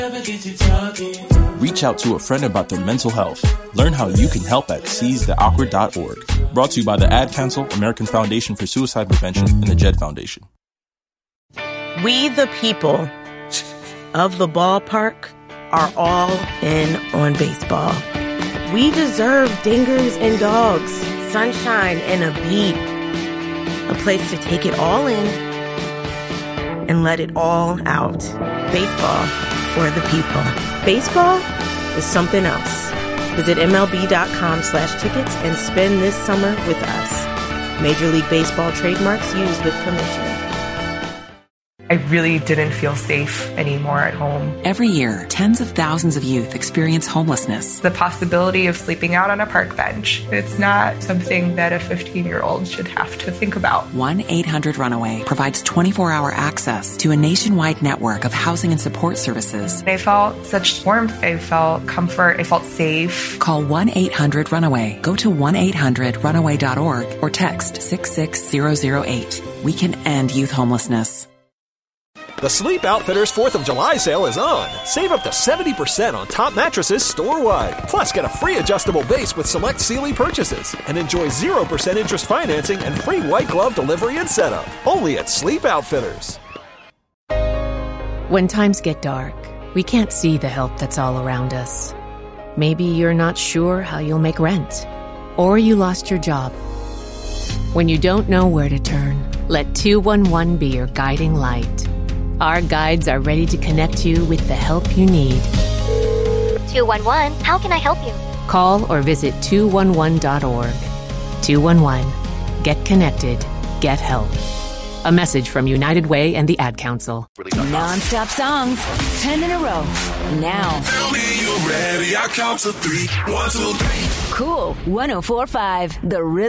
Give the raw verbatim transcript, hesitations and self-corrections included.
Reach out to a friend about their mental health. Learn how you can help at seize the awkward dot org. Brought to you by the Ad Council, American Foundation for Suicide Prevention, and the Jed Foundation. We the people of the ballpark are all in on baseball. We deserve dingers and dogs, sunshine and a beat. A place to take it all in and let it all out. Baseball for the people. Baseball is something else. Visit MLB.com slash tickets and spend this summer with us. Major League Baseball trademarks used with permission. I really didn't feel safe anymore at home. Every year, tens of thousands of youth experience homelessness. The possibility of sleeping out on a park bench, it's not something that a fifteen-year-old should have to think about. one eight hundred runaway provides twenty-four hour access to a nationwide network of housing and support services. I felt such warmth. I felt comfort. I felt safe. Call one eight hundred runaway. Go to one eight hundred runaway dot org or text six six zero zero eight. We can end youth homelessness. The Sleep Outfitters fourth of July sale is on. Save up to seventy percent on top mattresses store-wide. Plus, get a free adjustable base with select Sealy purchases. And enjoy zero percent interest financing and free white glove delivery and setup. Only at Sleep Outfitters. When times get dark, we can't see the help that's all around us. Maybe you're not sure how you'll make rent. Or you lost your job. When you don't know where to turn, let two one one be your guiding light. Our guides are ready to connect you with the help you need. two one one, how can I help you? Call or visit two one one dot org. two one one. Get connected. Get help. A message from United Way and the Ad Council. Non-stop songs. Ten in a row. Now. Tell me you're ready. I count to three. One, two, three. Cool. one oh four point five. The Rhythm.